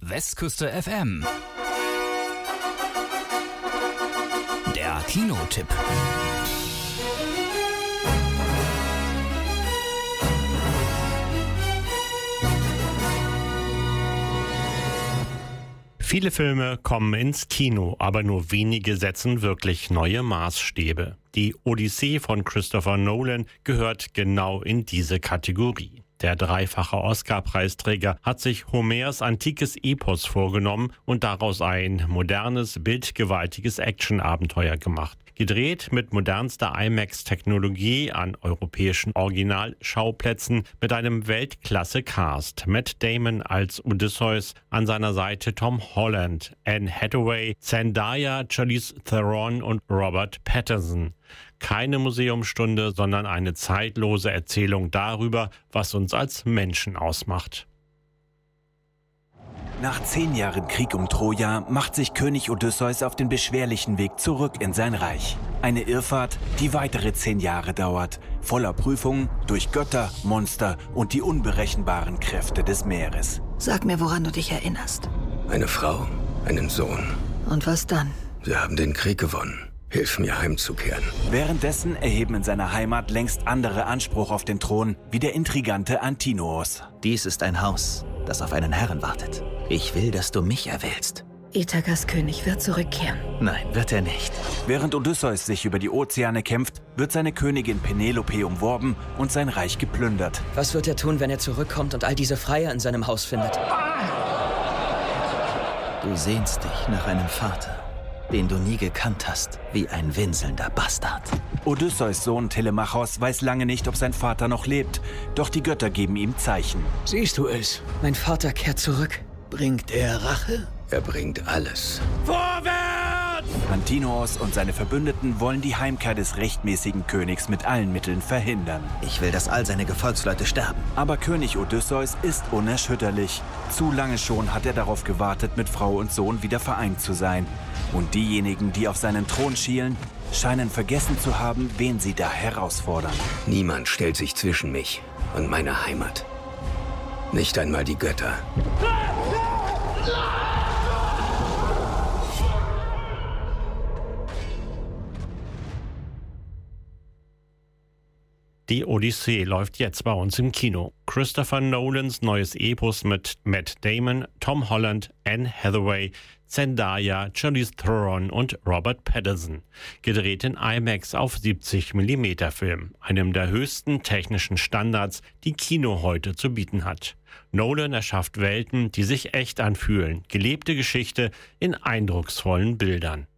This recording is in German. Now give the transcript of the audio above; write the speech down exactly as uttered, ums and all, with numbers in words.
Westküste F M. Der Kinotipp. Viele Filme kommen ins Kino, aber nur wenige setzen wirklich neue Maßstäbe. Die Odyssee von Christopher Nolan gehört genau in diese Kategorie. Der dreifache Oscar-Preisträger hat sich Homers antikes Epos vorgenommen und daraus ein modernes, bildgewaltiges Action-Abenteuer gemacht. Gedreht mit modernster IMAX-Technologie an europäischen Originalschauplätzen mit einem Weltklasse-Cast. Matt Damon als Odysseus, an seiner Seite Tom Holland, Anne Hathaway, Zendaya, Charlize Theron und Robert Pattinson. Keine Museumsstunde, sondern eine zeitlose Erzählung darüber, was uns als Menschen ausmacht. Nach zehn Jahren Krieg um Troja macht sich König Odysseus auf den beschwerlichen Weg zurück in sein Reich. Eine Irrfahrt, die weitere zehn Jahre dauert, voller Prüfungen durch Götter, Monster und die unberechenbaren Kräfte des Meeres. Sag mir, woran du dich erinnerst. Eine Frau, einen Sohn. Und was dann? Wir haben den Krieg gewonnen. Hilf mir, heimzukehren. Währenddessen erheben in seiner Heimat längst andere Anspruch auf den Thron, wie der intrigante Antinoos. Dies ist ein Haus, das auf einen Herren wartet. Ich will, dass du mich erwählst. Ithakas König wird zurückkehren. Nein, wird er nicht. Während Odysseus sich über die Ozeane kämpft, wird seine Königin Penelope umworben und sein Reich geplündert. Was wird er tun, wenn er zurückkommt und all diese Freier in seinem Haus findet? Du sehnst dich nach einem Vater, den du nie gekannt hast, wie ein winselnder Bastard. Odysseus Sohn Telemachos weiß lange nicht, ob sein Vater noch lebt, doch die Götter geben ihm Zeichen. Siehst du es? Mein Vater kehrt zurück. Bringt er Rache? Er bringt alles. Vorwärts! Antinoos und seine Verbündeten wollen die Heimkehr des rechtmäßigen Königs mit allen Mitteln verhindern. Ich will, dass all seine Gefolgsleute sterben. Aber König Odysseus ist unerschütterlich. Zu lange schon hat er darauf gewartet, mit Frau und Sohn wieder vereint zu sein. Und diejenigen, die auf seinen Thron schielen, scheinen vergessen zu haben, wen sie da herausfordern. Niemand stellt sich zwischen mich und meine Heimat. Nicht einmal die Götter. Die Odyssee läuft jetzt bei uns im Kino. Christopher Nolans neues Epos mit Matt Damon, Tom Holland, Anne Hathaway, Zendaya, Charlize Theron und Robert Pattinson. Gedreht in IMAX auf siebzig Millimeter Film, einem der höchsten technischen Standards, die Kino heute zu bieten hat. Nolan erschafft Welten, die sich echt anfühlen, gelebte Geschichte in eindrucksvollen Bildern.